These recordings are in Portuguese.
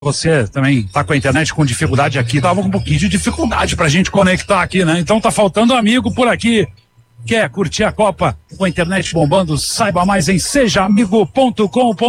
Você também tá com a internet com dificuldade aqui, tava com um pouquinho de dificuldade pra gente conectar aqui, né? Então tá faltando amigo por aqui. Quer curtir a Copa com a internet bombando? Saiba mais em sejaamigo.com.br.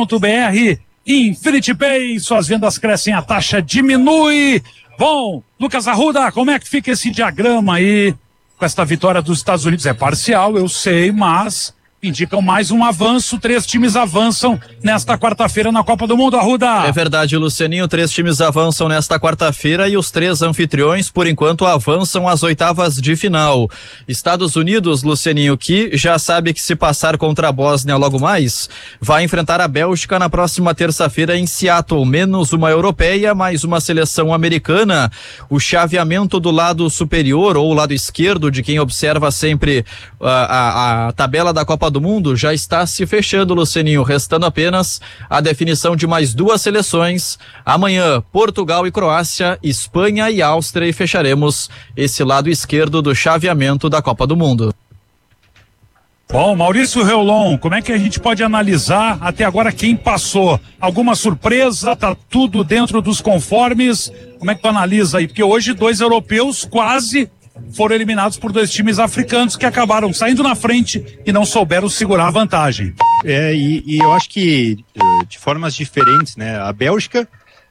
Infinity Pay, suas vendas crescem, a taxa diminui. Bom, Lucas Arruda, como é que fica esse diagrama aí com esta vitória dos Estados Unidos? É parcial, eu sei, mas indicam mais um avanço, 3 times avançam nesta quarta-feira na Copa do Mundo, Arruda. É verdade, Lucianinho, 3 times avançam nesta quarta-feira e os 3 anfitriões, por enquanto, avançam às oitavas de final. Estados Unidos, Lucianinho, que já sabe que se passar contra a Bósnia logo mais, vai enfrentar a Bélgica na próxima terça-feira em Seattle, menos uma europeia, mais uma seleção americana. O chaveamento do lado superior ou lado esquerdo de quem observa sempre a tabela da Copa do Mundo já está se fechando, Lucianinho, restando apenas a definição de mais 2 seleções. Amanhã, Portugal e Croácia, Espanha e Áustria, e fecharemos esse lado esquerdo do chaveamento da Copa do Mundo. Bom, Maurício Reolon, como é que a gente pode analisar até agora quem passou? Alguma surpresa? Tá tudo dentro dos conformes? Como é que tu analisa aí? Porque hoje 2 europeus quase foram eliminados por 2 times africanos que acabaram saindo na frente e não souberam segurar a vantagem. E eu acho que de formas diferentes, né? A Bélgica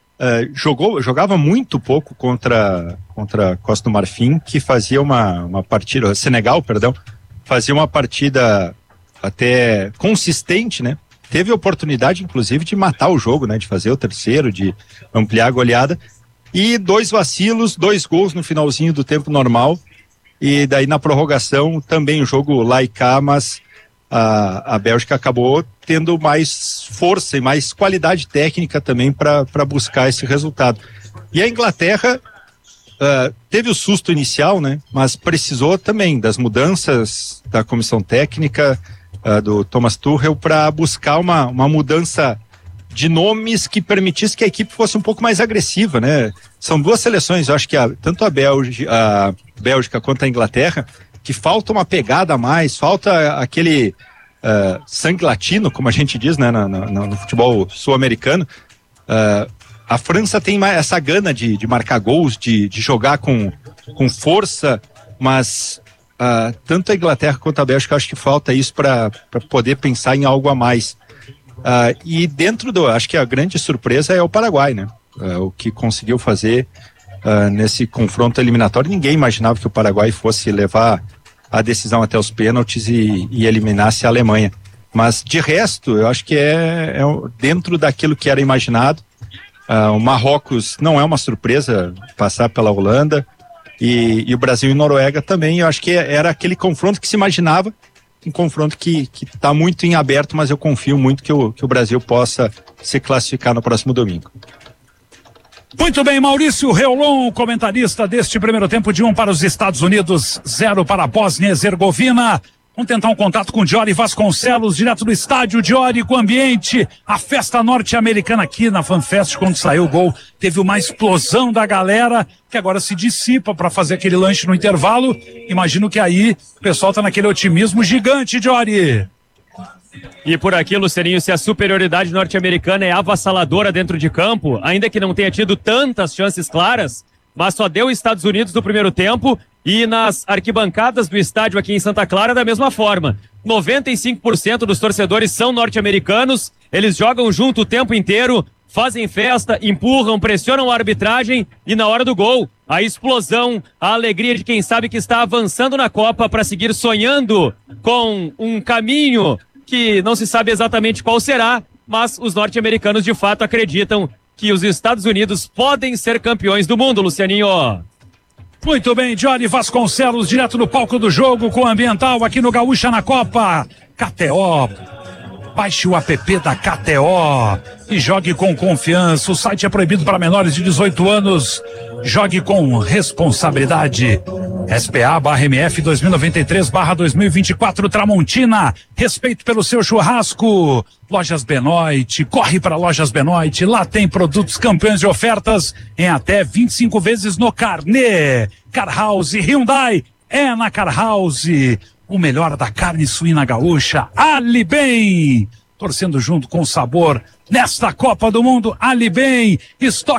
jogava muito pouco contra a Costa do Marfim, que fazia uma partida, Senegal, perdão, fazia uma partida até consistente, né? Teve oportunidade, inclusive, de matar o jogo, né? De fazer o terceiro, de ampliar a goleada. E 2 vacilos, 2 gols no finalzinho do tempo normal, e daí na prorrogação também o jogo lá e cá, mas a Bélgica acabou tendo mais força e mais qualidade técnica também para buscar esse resultado. E a Inglaterra teve o susto inicial, né? Mas precisou também das mudanças da comissão técnica do Thomas Tuchel para buscar uma mudança de nomes que permitisse que a equipe fosse um pouco mais agressiva, né? São 2 seleções, eu acho que tanto a Bélgica quanto a Inglaterra, que falta uma pegada a mais, falta aquele sangue latino, como a gente diz, né, no futebol sul-americano. A França tem essa gana de marcar gols, de jogar com força, mas tanto a Inglaterra quanto a Bélgica, acho que falta isso para poder pensar em algo a mais. E acho que a grande surpresa é o Paraguai, né? O que conseguiu fazer nesse confronto eliminatório. Ninguém imaginava que o Paraguai fosse levar a decisão até os pênaltis e eliminasse a Alemanha. Mas de resto, eu acho que é dentro daquilo que era imaginado. O Marrocos não é uma surpresa passar pela Holanda, e o Brasil e Noruega também. Eu acho que era aquele confronto que se imaginava, um confronto que está muito em aberto, mas eu confio muito que o Brasil possa se classificar no próximo domingo. Muito bem, Maurício Reolon, comentarista deste primeiro tempo, de 1 para os Estados Unidos, 0 para a Bósnia e Herzegovina. Vamos tentar um contato com Diori Vasconcelos, direto do estádio. Diori, com o ambiente, a festa norte-americana aqui na FanFest, quando saiu o gol, teve uma explosão da galera, que agora se dissipa para fazer aquele lanche no intervalo. Imagino que aí o pessoal tá naquele otimismo gigante, Diori. E por aqui, Lucerinho, se a superioridade norte-americana é avassaladora dentro de campo, ainda que não tenha tido tantas chances claras, mas só deu Estados Unidos no primeiro tempo, e nas arquibancadas do estádio aqui em Santa Clara da mesma forma. 95% dos torcedores são norte-americanos, eles jogam junto o tempo inteiro, fazem festa, empurram, pressionam a arbitragem, e na hora do gol, a explosão, a alegria de quem sabe que está avançando na Copa para seguir sonhando com um caminho que não se sabe exatamente qual será, mas os norte-americanos de fato acreditam que os Estados Unidos podem ser campeões do mundo, Lucianinho. Muito bem, Diori Vasconcelos, direto no palco do jogo com a Ambiental aqui no Gaúcha na Copa. KTO. Baixe o app da KTO e jogue com confiança. O site é proibido para menores de 18 anos. Jogue com responsabilidade. SPA/MF 2093/2024 Tramontina. Respeito pelo seu churrasco. Lojas Benoit. Corre para Lojas Benoit. Lá tem produtos campeões de ofertas em até 25 vezes no carnê. Car House Hyundai é na Car House. O melhor da carne suína gaúcha. Ali bem. torcendo junto com o sabor nesta Copa do Mundo. Ali bem, estoque